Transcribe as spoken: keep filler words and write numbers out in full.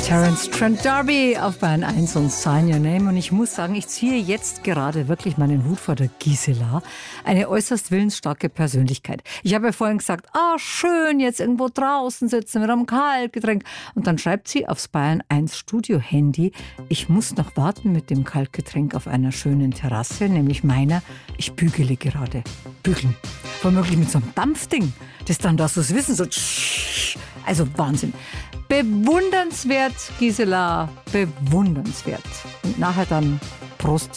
Terence Trent D'Arby auf Bayern eins und Sign Your Name. Und ich muss sagen, ich ziehe jetzt gerade wirklich meinen Hut vor der Gisela. Eine äußerst willensstarke Persönlichkeit. Ich habe ja vorhin gesagt, ah, schön, jetzt irgendwo draußen sitzen mit einem Kaltgetränk. Und dann schreibt sie aufs Bayern eins Studio-Handy, ich muss noch warten mit dem Kaltgetränk auf einer schönen Terrasse, nämlich meiner. Ich bügele gerade. Bügeln. Womöglich mit so einem Dampfding, das dann da so das Wissen so... Also Wahnsinn. Bewundernswert, Gisela, bewundernswert. Und nachher dann Prost.